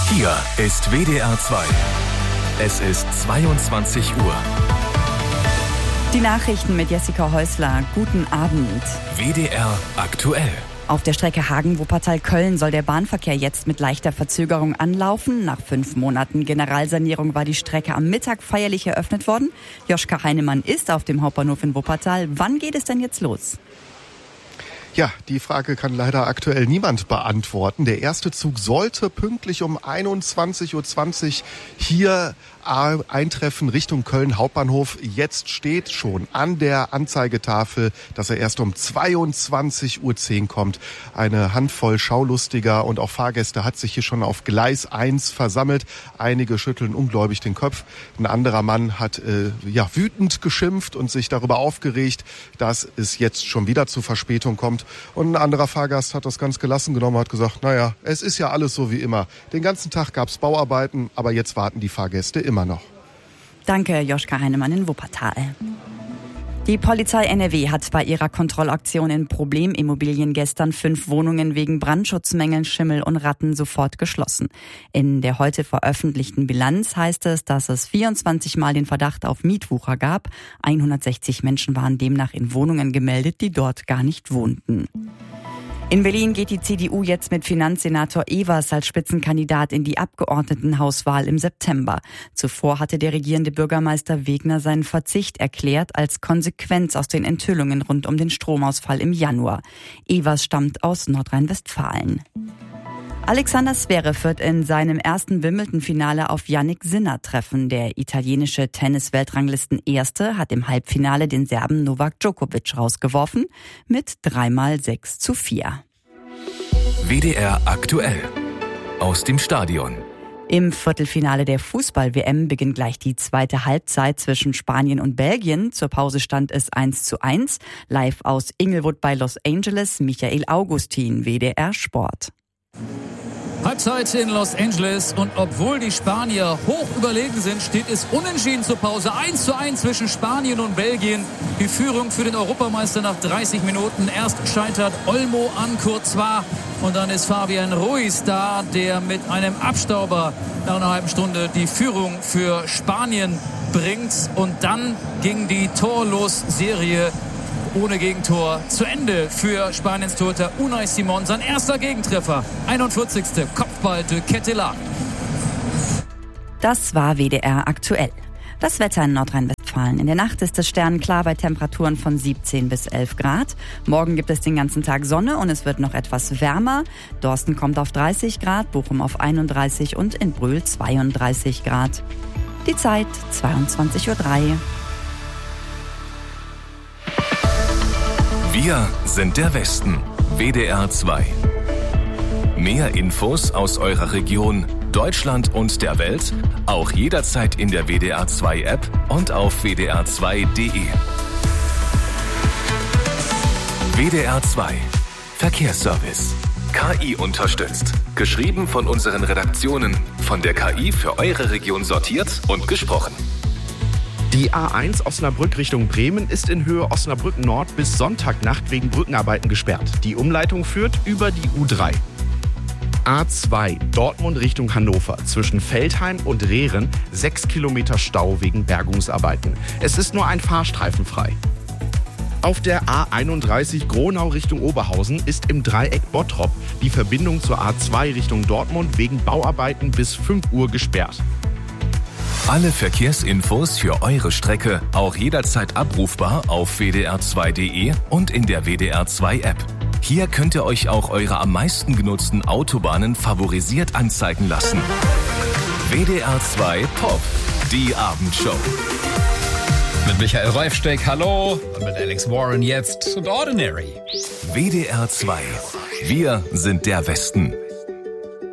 Hier ist WDR 2. Es ist 22 Uhr. Die Nachrichten mit Jessica Häusler. Guten Abend. WDR aktuell. Auf der Strecke Hagen-Wuppertal-Köln soll der Bahnverkehr jetzt mit leichter Verzögerung anlaufen. Nach 5 Monaten Generalsanierung war die Strecke am Mittag feierlich eröffnet worden. Joschka Heinemann ist auf dem Hauptbahnhof in Wuppertal. Wann geht es denn jetzt los? Ja, die Frage kann leider aktuell niemand beantworten. Der erste Zug sollte pünktlich um 21.20 Uhr hier eintreffen Richtung Köln Hauptbahnhof. Jetzt steht schon an der Anzeigetafel, dass er erst um 22.10 Uhr kommt. Eine Handvoll Schaulustiger und auch Fahrgäste hat sich hier schon auf Gleis 1 versammelt. Einige schütteln ungläubig den Kopf. Ein anderer Mann hat wütend geschimpft und sich darüber aufgeregt, dass es jetzt schon wieder zu Verspätung kommt. Und ein anderer Fahrgast hat das ganz gelassen genommen und hat gesagt, naja, es ist ja alles so wie immer. Den ganzen Tag gab's Bauarbeiten, aber jetzt warten die Fahrgäste immer noch. Danke, Joschka Heinemann in Wuppertal. Die Polizei NRW hat bei ihrer Kontrollaktion in Problemimmobilien gestern 5 Wohnungen wegen Brandschutzmängeln, Schimmel und Ratten sofort geschlossen. In der heute veröffentlichten Bilanz heißt es, dass es 24 Mal den Verdacht auf Mietwucher gab. 160 Menschen waren demnach in Wohnungen gemeldet, die dort gar nicht wohnten. In Berlin geht die CDU jetzt mit Finanzsenator Evers als Spitzenkandidat in die Abgeordnetenhauswahl im September. Zuvor hatte der regierende Bürgermeister Wegner seinen Verzicht erklärt als Konsequenz aus den Enthüllungen rund um den Stromausfall im Januar. Evers stammt aus Nordrhein-Westfalen. Alexander Zverev wird in seinem ersten Wimbledon-Finale auf Jannik Sinner treffen. Der italienische Tennis-Weltranglisten-Erste hat im Halbfinale den Serben Novak Djokovic rausgeworfen mit 3-6-4. WDR aktuell. Aus dem Stadion. Im Viertelfinale der Fußball-WM beginnt gleich die zweite Halbzeit zwischen Spanien und Belgien. Zur Pause stand es 1:1. Live aus Inglewood bei Los Angeles, Michael Augustin, WDR Sport. Halbzeit in Los Angeles und obwohl die Spanier hoch überlegen sind, steht es unentschieden zur Pause. 1:1 zwischen Spanien und Belgien. Die Führung für den Europameister nach 30 Minuten. Erst scheitert Olmo an Courtois und dann ist Fabian Ruiz da, der mit einem Abstauber nach einer halben Stunde die Führung für Spanien bringt. Und dann ging die Torlos-Serie ohne Gegentor zu Ende für Spaniens Torhüter Unai Simon. Sein erster Gegentreffer, 41. Kopfball de Ketelaere. Das war WDR aktuell. Das Wetter in Nordrhein-Westfalen. In der Nacht ist es sternenklar bei Temperaturen von 17 bis 11 Grad. Morgen gibt es den ganzen Tag Sonne und es wird noch etwas wärmer. Dorsten kommt auf 30 Grad, Bochum auf 31 und in Brühl 32 Grad. Die Zeit 22:03 Uhr. Wir sind der Westen. WDR 2. Mehr Infos aus eurer Region, Deutschland und der Welt, auch jederzeit in der WDR 2 App und auf wdr2.de. WDR 2. Verkehrsservice. KI unterstützt. Geschrieben von unseren Redaktionen. Von der KI für eure Region sortiert und gesprochen. Die A1 Osnabrück Richtung Bremen ist in Höhe Osnabrück Nord bis Sonntagnacht wegen Brückenarbeiten gesperrt. Die Umleitung führt über die U3. A2 Dortmund Richtung Hannover zwischen Veltheim und Rehren 6 Kilometer Stau wegen Bergungsarbeiten. Es ist nur ein Fahrstreifen frei. Auf der A31 Gronau Richtung Oberhausen ist im Dreieck Bottrop die Verbindung zur A2 Richtung Dortmund wegen Bauarbeiten bis 5 Uhr gesperrt. Alle Verkehrsinfos für eure Strecke auch jederzeit abrufbar auf wdr2.de und in der WDR 2 App. Hier könnt ihr euch auch eure am meisten genutzten Autobahnen favorisiert anzeigen lassen. WDR 2 Pop, die Abendshow. Mit Michael Reifsteck, hallo. Und mit Alex Warren jetzt und Ordinary. WDR 2. Wir sind der Westen.